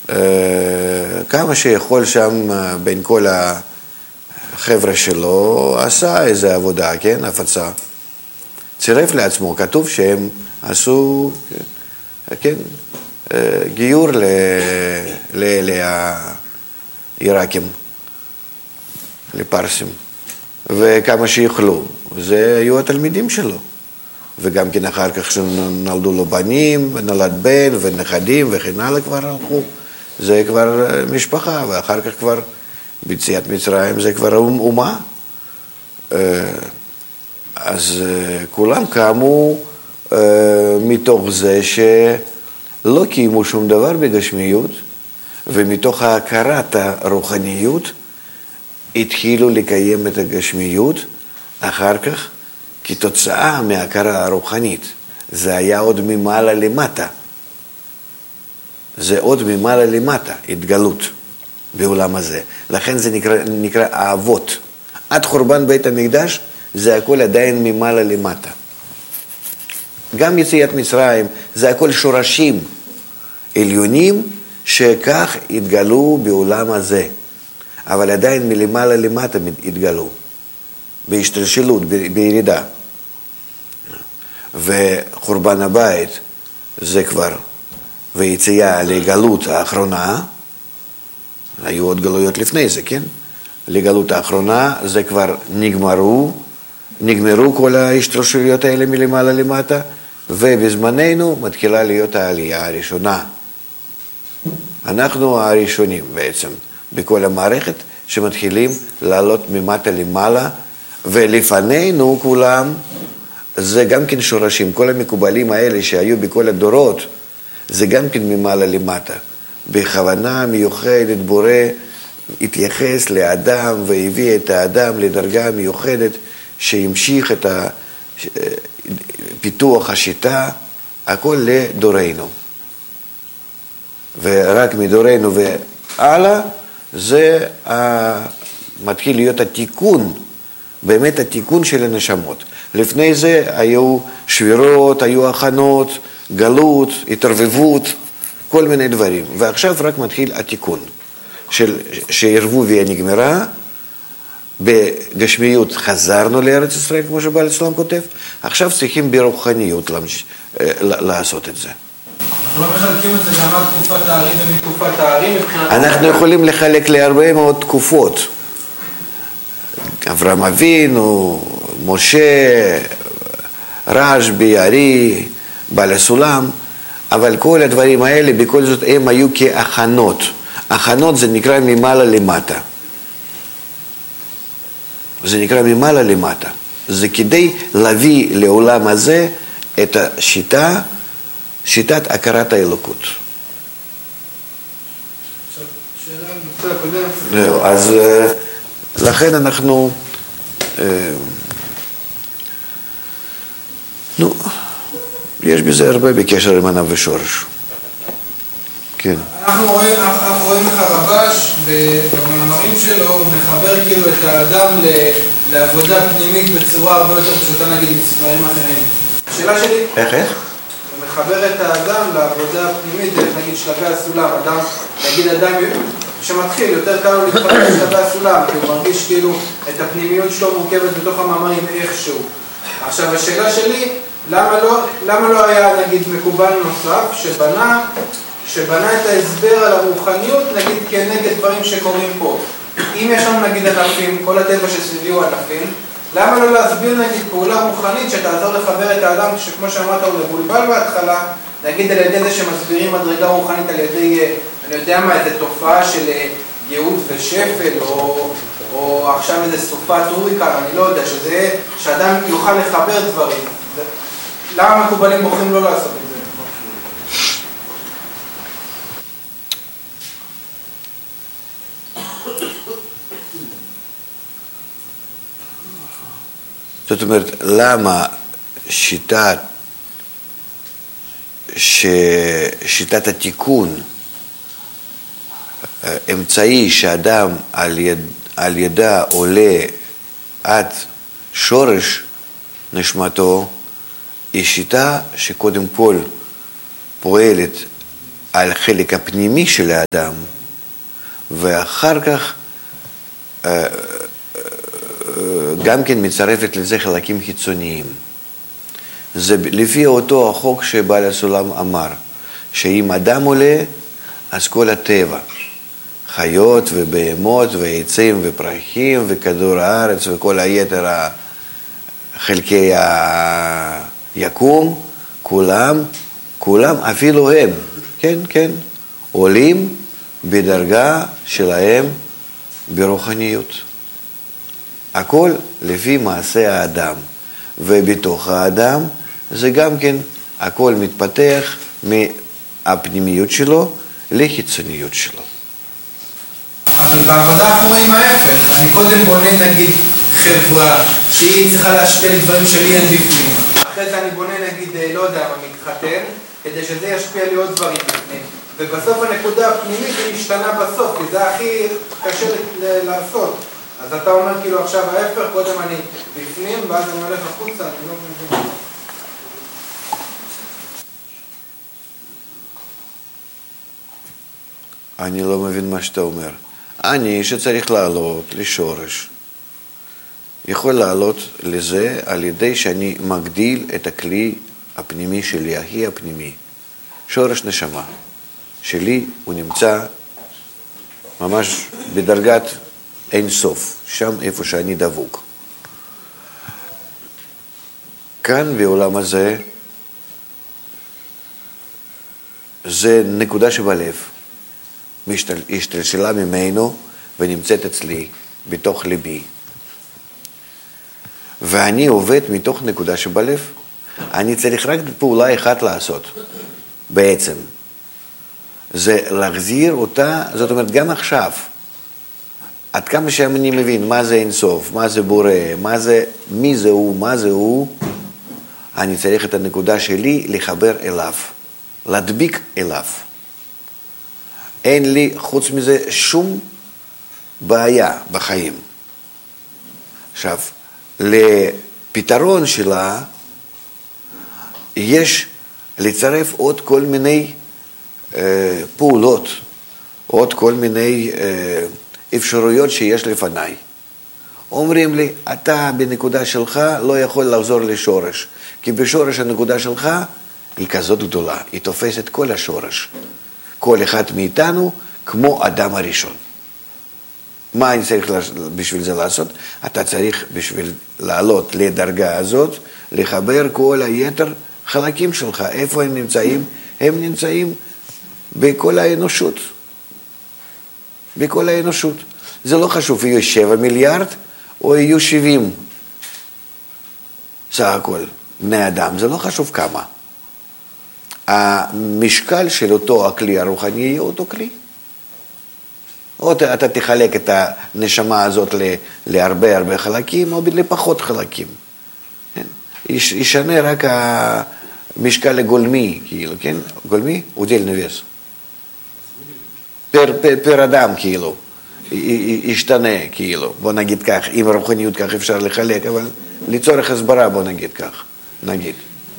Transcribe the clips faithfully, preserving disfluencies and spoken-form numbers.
כמה שיכול שם בין כל החבר'ה שלו, עשה איזו עבודה, כן, הפצה. צירף לעצמו, כתוב שהם עשו, כן, גיור לאלה העיראקים, לפרסים, וכמה שיוכלו. זה היו התלמידים שלו. וגם כן אחר כך שנולדו לו בנים, ונולד בן ונכדים וכן הלאה כבר הלכו. זה כבר משפחה, ואחר כך כבר ביציאת מצרים זה כבר אומה. אז כולם קמו מתוך זה שלא קיימו שום דבר בגשמיות, ומתוך ההכרת הרוחניות התחילו לקיים את הגשמיות. אחר כך, כתוצאה מההכרה הרוחנית, זה היה עוד ממעלה למטה. זה עוד ממעלה למטה, התגלות בעולם הזה. לכן זה נקרא, נקרא האבות. עד חורבן בית המקדש, זה הכל עדיין ממעלה למטה. גם יציאת מצרים, זה הכל שורשים עליונים, שכך התגלו בעולם הזה. אבל עדיין מלמעלה למטה התגלו. בהשתלשלות, בירידה. וחורבן הבית, זה כבר, ויציאה לגלות האחרונה, היו עוד גלויות לפני זה, כן? לגלות האחרונה, זה כבר נגמרו, נגמרו כל ההשתלשלויות האלה מלמעלה למטה, ובזמננו מתחילה להיות העלייה הראשונה. אנחנו הראשונים בעצם, בכל המערכת, שמתחילים לעלות ממטה למעלה, ולפנינו כולם, זה גם כן שורשים. כל המקובלים האלה שהיו בכל הדורות, זה גם כן ממעלה למטה. בכוונה מיוחדת בורא התייחס לאדם והביא את האדם לדרגה מיוחדת שהמשיך את פיתוח השיטה, הכל לדורנו. ורק מדורנו והלאה, זה מתחיל להיות התיקון, באמת התיקון של הנשמות. לפני זה היו שבירות, היו הכנות, גלות, התערבבות, כל מיני דברים. ועכשיו רק מתחיל התיקון של שערבוביה נגמרה, בגשמיות חזרנו לארץ ישראל, כמו שבעל הסולם כותב, עכשיו צריכים ברוחניות לעשות את זה. אנחנו לא מחלקים את זה גם עד תקופת הערים ומתקופת הערים מבחינת... אנחנו יכולים לחלק להרבה מאוד תקופות. אברהם אבינו, משה, רשב"י, ארי, בעל הסולם, אבל כל הדברים האלה בכל זאת הם היו כהכנות. הכנות זה נקרא ממעלה למטה. זה נקרא ממעלה למטה. זה כדי להביא לעולם הזה את השיטה, שיטת הכרת האלוקות. שאלה על נושא הקודם. אז לכן אנחנו, נו, יש בזה הרבה בקשר עם ענב ושורש. כן. אנחנו רואים, אנחנו רואים איך הרבש במאמרים שלו, הוא מחבר כאילו את האדם לעבודה פנימית בצורה הרבה יותר פשוטה, נגיד מספרים אחרים. השאלה שלי... איך איך? הוא מחבר את האדם לעבודה פנימית, נגיד שלבי הסולם, אדם, נגיד אדם שמתחיל, יותר קל לו להתחבר לשלבי הסולם, כי הוא מרגיש כאילו את הפנימיות שלו מורכבת בתוך המאמרים איכשהו. עכשיו השאלה שלי, למה לא, למה לא היה נגיד מקובל נוסף שבנה, שבנה את ההסבר על הרוחניות, נגיד כנגד דברים שקורים פה. אם יש לנו נגיד ענפים, כל הטבע שסביבי הוא ענפים, למה לא להסביר נגיד פעולה רוחנית שתעזור לחבר את האדם, שכמו שאמרת הוא מבולבל בהתחלה, נגיד על ידי זה שמסבירים מדרגה רוחנית על ידי, אני יודע מה, איזו תופעה של ייעוד ושפל, או, או עכשיו איזו סופת הוריקן, אני לא יודע, שזה, שאדם יוכל לחבר דברים. למה מקובלים בוחרים לא לעשות את זה? זאת אומרת, למה שיטת, ש... שיטת התיקון, אמצעי שאדם על, יד... על ידה עולה עד שורש נשמתו, היא שיטה שקודם כל פועלת על חלק הפנימי של האדם, ואחר כך גם כן מצרפת לזה חלקים חיצוניים. זה לפי אותו החוק שבעל הסולם אמר, שאם אדם עולה, אז כל הטבע, חיות ובהמות ועצים ופרחים וכדור הארץ וכל היתר חלקי היקום, כולם, כולם אפילו הם, כן, כן, עולים בדרגה שלהם ברוחניות. הכל לפי מעשה האדם, ובתוך האדם זה גם כן הכל מתפתח מהפנימיות שלו לחיצוניות שלו. אבל בעבודה אנחנו רואים ההפך. אני קודם בונה נגיד חברה שהיא צריכה להשפיע לי דברים שלי אין בפנים. אחרי זה אני בונה נגיד, לא יודע מה, מתחתן, כדי שזה ישפיע לי עוד דברים בפנים. ובסוף הנקודה הפנימית היא משתנה בסוף, כי זה הכי קשה לעשות. אז אתה אומר כאילו עכשיו ההפך, קודם אני בפנים ואז אני הולך החוצה, אני לא מבין. אני לא מבין מה שאתה אומר. אני שצריך לעלות לשורש, יכול לעלות לזה על ידי שאני מגדיל את הכלי הפנימי שלי, הכי הפנימי. שורש נשמה שלי הוא נמצא ממש בדרגת אין סוף, שם איפה שאני דבוק. כאן בעולם הזה, זה נקודה שבלב. השתלשלה ממנו ונמצאת אצלי, בתוך ליבי. ואני עובד מתוך נקודה שבלב. אני צריך רק פעולה אחת לעשות, בעצם. זה להחזיר אותה, זאת אומרת, גם עכשיו, עד כמה שאני מבין מה זה אינסוף, מה זה בורא, מה זה, מי זה הוא, מה זה הוא, אני צריך את הנקודה שלי לחבר אליו, להדביק אליו. אין לי חוץ מזה שום בעיה בחיים. עכשיו, לפתרון שלה יש לצרף עוד כל מיני אה, פעולות, עוד כל מיני אה, אפשרויות שיש לפניי. אומרים לי, אתה בנקודה שלך לא יכול לחזור לשורש, כי בשורש הנקודה שלך היא כזאת גדולה, היא תופסת כל השורש. כל אחד מאיתנו כמו אדם הראשון. מה אני צריך בשביל זה לעשות? אתה צריך בשביל לעלות לדרגה הזאת, לחבר כל היתר חלקים שלך. איפה הם נמצאים? הם נמצאים בכל האנושות. בכל האנושות. זה לא חשוב, יהיו שבע מיליארד או יהיו שבעים. סך הכל, בני אדם, זה לא חשוב כמה. המשקל של אותו הכלי הרוחני יהיה אותו כלי. או אתה תחלק את הנשמה הזאת להרבה הרבה חלקים, או לפחות חלקים. ישנה רק המשקל הגולמי, כאילו, כן? גולמי? удельный вес. פר, פר, פר אדם, כאילו. ישתנה, כאילו. בוא נגיד כך, עם הרוחניות כך אפשר לחלק, אבל לצורך הסברה בוא נגיד כך. נגיד.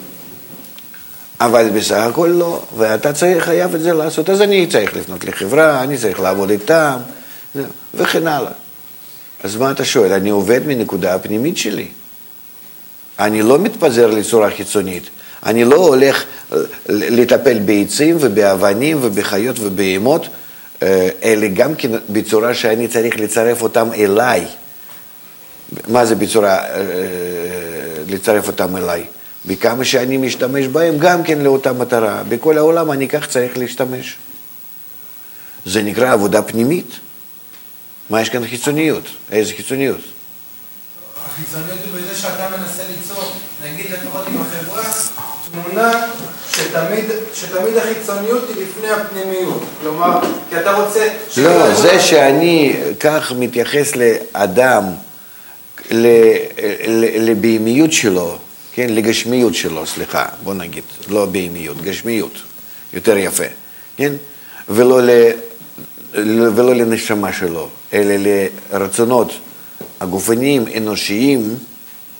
אבל בסך הכל לא, ואתה צריך, חייב את זה לעשות, אז אני צריך לפנות לחברה, אני צריך לעבוד איתם, וכן הלאה. אז מה אתה שואל? אני עובד מנקודה הפנימית שלי. אני לא מתפזר לצורה חיצונית. אני לא הולך לטפל בעצים ובאבנים ובחיות ובהמות, אלא גם כן בצורה שאני צריך לצרף אותם אליי. מה זה בצורה לצרף אותם אליי? בכמה שאני משתמש בהם, גם כן לאותה מטרה. בכל העולם אני כך צריך להשתמש. זה נקרא עבודה פנימית. מה יש כאן חיצוניות? איזה חיצוניות? החיצוניות הוא בזה שאתה מנסה ליצור, נגיד לפחות עם החברה, תמונה שתמיד, שתמיד החיצוניות היא לפני הפנימיות. כלומר, כי אתה רוצה... לא, זה שאני כך מתייחס לאדם, לבהמיות שלו, כן, לגשמיות שלו, סליחה, בוא נגיד, לא בהמיות, גשמיות, יותר יפה, כן? ולא, ל, ולא לנשמה שלו, אלא לרצונות הגופניים, אנושיים,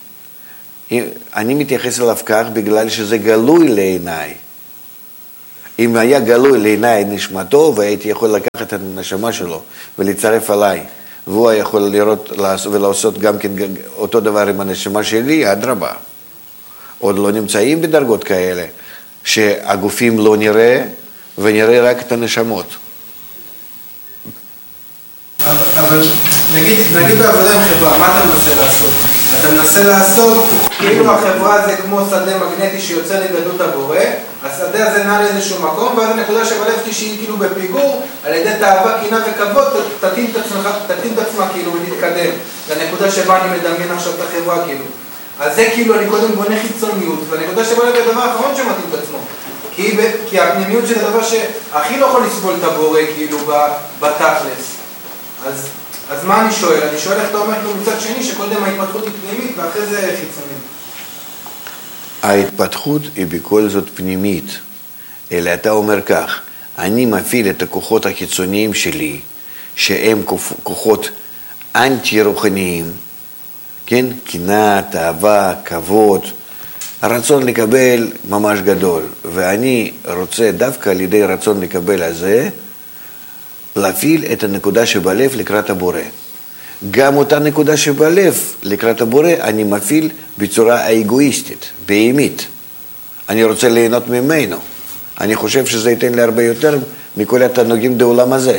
אני מתייחס אליו כך בגלל שזה גלוי לעיניי. אם היה גלוי לעיניי נשמתו, והייתי יכול לקחת את הנשמה שלו ולהצטרף עליי, והוא יכול לראות ולעשות גם כן אותו דבר עם הנשמה שלי, אדרבה. עוד לא נמצאים בדרגות כאלה, שהגופים לא נראה, ונראה רק את הנשמות. אבל נגיד, נגיד בעבודה עם חברה, מה אתה מנסה לעשות? אתה מנסה לעשות, כאילו החברה זה כמו שדה מגנטי שיוצר לגדלות הבורא, השדה הזה נע לאיזשהו מקום, ואז הנקודה שבלב שהיא כאילו בפיגור, על ידי תאווה, קינה וכבוד, תתאים את עצמך, תתאים את עצמה כאילו ותתקדם. לנקודה שבה אני מדמיין עכשיו את החברה כאילו. אז זה כאילו אני קודם בונה חיצוניות, והנקודה שבלב זה הדבר האחרון שמתאים את עצמו. כי, כי הפנימיות זה הדבר שהכי לא יכול לסבול את הבורא כאילו בתכלס. אז, אז מה אני שואל? אני שואל איך אתה אומר כאילו מצד שני שקודם ההתפתחות היא פנימית ואחרי זה חיצונית. ההתפתחות היא בכל זאת פנימית, אלא אתה אומר כך, אני מפעיל את הכוחות החיצוניים שלי, שהם כוחות אנטי-רוחניים, כן? קנאה, תאווה, כבוד, הרצון לקבל ממש גדול, ואני רוצה דווקא על ידי רצון לקבל הזה, להפעיל את הנקודה שבלב לקראת הבורא. גם אותה נקודה שבלב לקראת הבורא אני מפעיל בצורה האגואיסטית, בהימית. אני רוצה ליהנות ממנו. אני חושב שזה ייתן לי הרבה יותר מכל התענוגים בעולם הזה.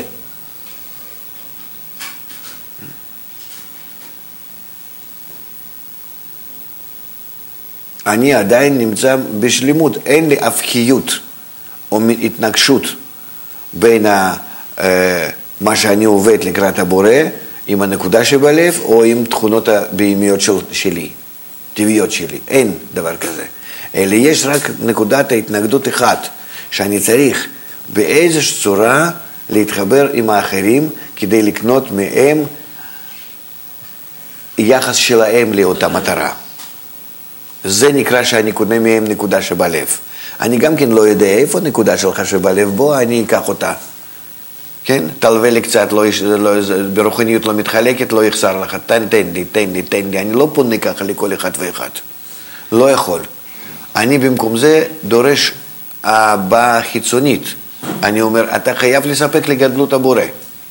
אני עדיין נמצא בשלימות, אין לי הפכיות או התנגשות בין ה... מה שאני עובד לקראת הבורא, עם הנקודה שבלב, או עם תכונות הבהמיות של, שלי, טבעיות שלי. אין דבר כזה. אלא יש רק נקודת ההתנגדות אחת, שאני צריך באיזושהי צורה להתחבר עם האחרים, כדי לקנות מהם יחס שלהם לאותה מטרה. זה נקרא שאני קונה מהם נקודה שבלב. אני גם כן לא יודע איפה נקודה שלך שבלב, בוא אני אקח אותה. כן? תלווה לי קצת, לא, לא, ברוחניות לא מתחלקת, לא יחסר לך, תן, תן לי, תן לי, תן לי, אני לא פונה ככה לכל אחד ואחד, לא יכול. אני במקום זה דורש הבאה חיצונית, אני אומר, אתה חייב לספק לגדלות הבורא,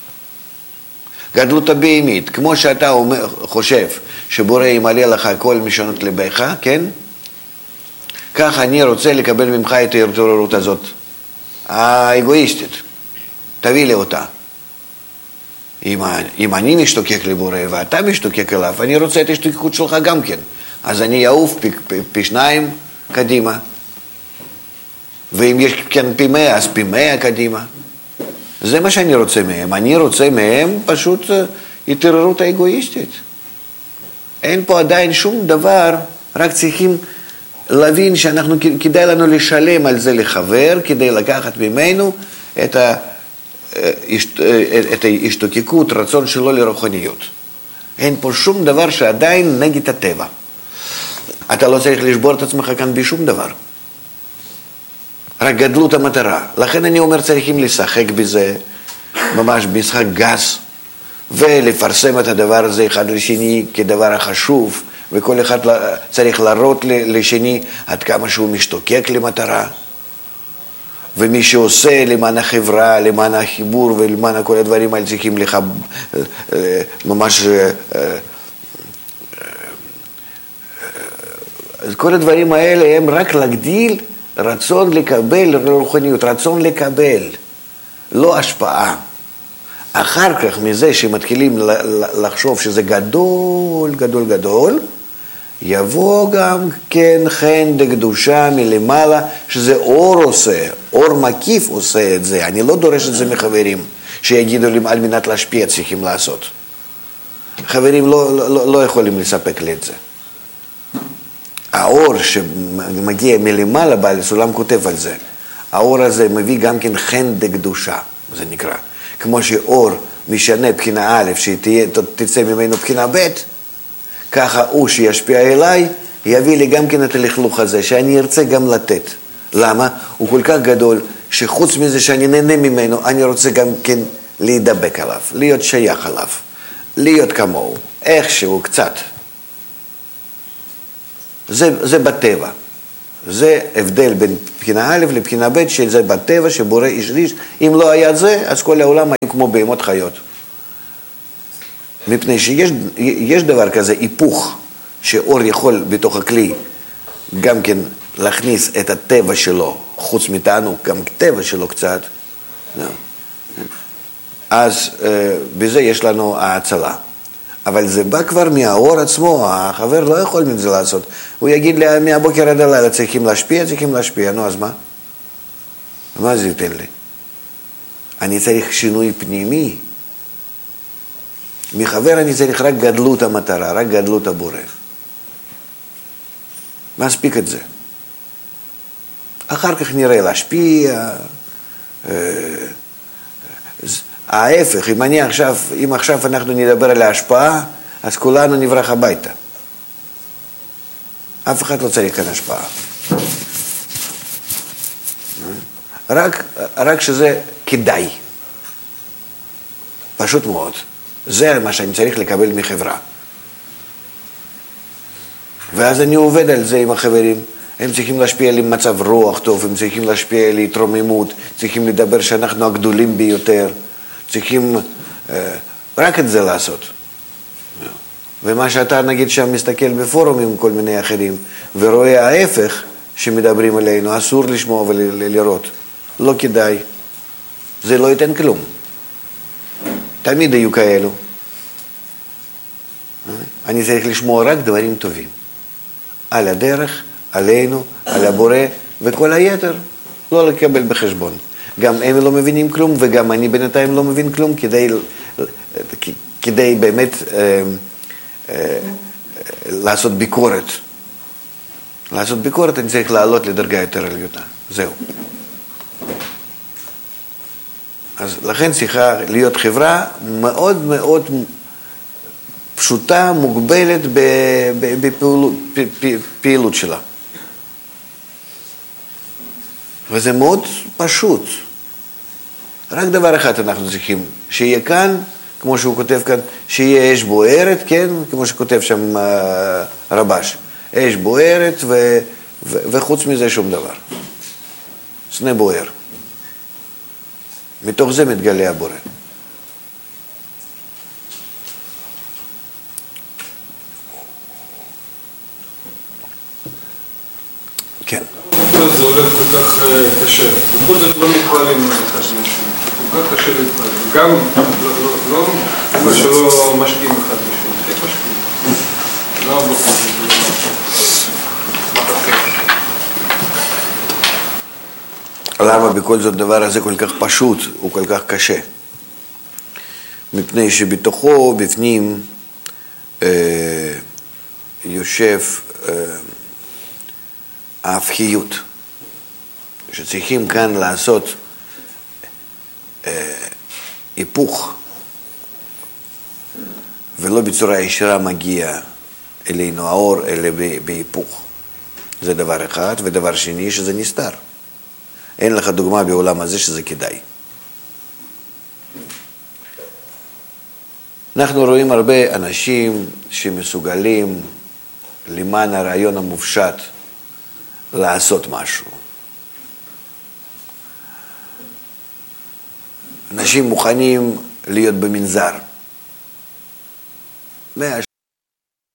גדלות הבהמית, כמו שאתה אומר, חושב שבורא ימלא לך כל משונות לבך, כן? כך אני רוצה לקבל ממך את ההתעוררות הזאת, האגואיסטית. תביא לי אותה. אם, אם אני משתוקק לבורא ואתה משתוקק אליו, אני רוצה את ההשתוקקות שלך גם כן. אז אני אעוף פי, פי, פי שניים קדימה. ואם יש כן פי מאה, אז פי מאה קדימה. זה מה שאני רוצה מהם. אני רוצה מהם פשוט התעוררות האגואיסטית. אין פה עדיין שום דבר, רק צריכים להבין שאנחנו, כדאי לנו לשלם על זה לחבר, כדי לקחת ממנו את ה... את ההשתוקקות, רצון שלו לרוחניות. אין פה שום דבר שעדיין נגד הטבע. אתה לא צריך לשבור את עצמך כאן בשום דבר. רק גדלות המטרה. לכן אני אומר צריכים לשחק בזה, ממש משחק גס, ולפרסם את הדבר הזה אחד לשני כדבר החשוב, וכל אחד צריך להראות לשני עד כמה שהוא משתוקק למטרה. ומי שעושה למען החברה, למען החיבור ולמען כל הדברים האלה צריכים לך ממש... אז כל הדברים האלה הם רק להגדיל רצון לקבל רוחניות, רצון לקבל, לא השפעה. אחר כך מזה שמתחילים לחשוב שזה גדול, גדול, גדול, יבוא גם כן חן דקדושה מלמעלה, שזה אור עושה, אור מקיף עושה את זה. אני לא דורש את זה מחברים, שיגידו לי על מנת להשפיע צריכים לעשות. חברים לא, לא, לא יכולים לספק לי את זה. האור שמגיע מלמעלה, בעל סולם כותב על זה. האור הזה מביא גם כן חן דקדושה, זה נקרא. כמו שאור משנה בחינה א', שתצא ממנו בחינה ב', ככה הוא שישפיע אליי, יביא לי גם כן את הלכלוך הזה, שאני ארצה גם לתת. למה? הוא כל כך גדול, שחוץ מזה שאני נהנה ממנו, אני רוצה גם כן להידבק עליו, להיות שייך עליו, להיות כמוהו, איכשהו קצת. זה, זה בטבע. זה הבדל בין בחינה א' לבחינה ב', שזה בטבע שבורא איש איש. אם לא היה זה, אז כל העולם היו כמו בהמות חיות. מפני שיש יש דבר כזה, היפוך, שאור יכול בתוך הכלי גם כן להכניס את הטבע שלו, חוץ מתענוג, גם טבע שלו קצת. אז בזה יש לנו ההצלה. אבל זה בא כבר מהאור עצמו, החבר לא יכול מזה לעשות. הוא יגיד לי, מהבוקר עד הלילה צריכים להשפיע, צריכים להשפיע, נו אז מה? מה זה ייתן לי? אני צריך שינוי פנימי. מחבר אני צריך רק גדלות המטרה, רק גדלות הבורא. מספיק את זה. אחר כך נראה להשפיע. ההפך, אם אני עכשיו, אם עכשיו אנחנו נדבר על ההשפעה, אז כולנו נברח הביתה. אף אחד לא צריך כאן השפעה. רק, רק שזה כדאי. פשוט מאוד. זה מה שאני צריך לקבל מחברה. ואז אני עובד על זה עם החברים. הם צריכים להשפיע על מצב רוח טוב, הם צריכים להשפיע על התרוממות, צריכים לדבר שאנחנו הגדולים ביותר. צריכים אה, רק את זה לעשות. ומה שאתה נגיד שם מסתכל בפורומים עם כל מיני אחרים, ורואה ההפך שמדברים עלינו, אסור לשמוע ולראות. לא כדאי. זה לא ייתן כלום. תמיד היו כאלו. אני צריך לשמוע רק דברים טובים. על הדרך, עלינו, על הבורא, וכל היתר לא לקבל בחשבון. גם הם לא מבינים כלום, וגם אני בינתיים לא מבין כלום, כדי, כדי באמת אה, אה, לעשות ביקורת. לעשות ביקורת אני צריך לעלות לדרגה יותר עליונה. זהו. אז לכן צריכה להיות חברה מאוד מאוד פשוטה, מוגבלת בפעילות שלה. וזה מאוד פשוט. רק דבר אחד אנחנו צריכים, שיהיה כאן, כמו שהוא כותב כאן, שיהיה אש בוערת, כן? כמו שכותב שם רבש. אש בוערת ו, ו, וחוץ מזה שום דבר. סנה בוער. מתוך זה מתגלה הבורא. כן. זה הולך כל כך קשה, בכל זאת לא מתפעלים אחד לשני, כל כך קשה להתפעל, גם לא מה שלא משקיעים אחד לשני, כן משקיעים, לא בכל זאת, מה תחתן? למה בכל זאת דבר הזה כל כך פשוט, הוא כל כך קשה? מפני שבתוכו, בפנים, אה, יושב אה, ההפכיות. שצריכים כאן לעשות אה, היפוך, ולא בצורה ישירה מגיע אלינו האור, אלא בהיפוך. זה דבר אחד, ודבר שני שזה נסתר. אין לך דוגמה בעולם הזה שזה כדאי. אנחנו רואים הרבה אנשים שמסוגלים למען הרעיון המופשט לעשות משהו. אנשים מוכנים להיות במנזר.